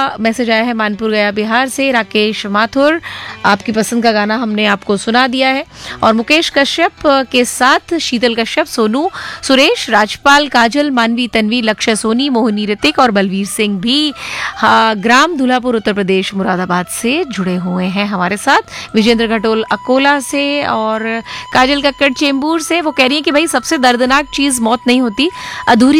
Message आया है मानपुर गया बिहार से, राकेश माथुर, आपकी पसंद का गाना हमने आपको सुना दिया है। और मुकेश कश्यप के साथ शीतल कश्यप, सोनू, सुरेश, राजपाल, काजल, मानवी, तन्वी, लक्ष्य सोनी, मोहिनी, ऋतिक और बलवीर सिंह भी ग्राम धुलापुर उत्तर प्रदेश मुरादाबाद से जुड़े हुए हैं हमारे साथ। विजेंद्र घटोल अकोला से और काजल कक्कड़ चेंबूर से, वो कह रही है कि भाई सबसे दर्दनाक चीज मौत नहीं होती, अधूरी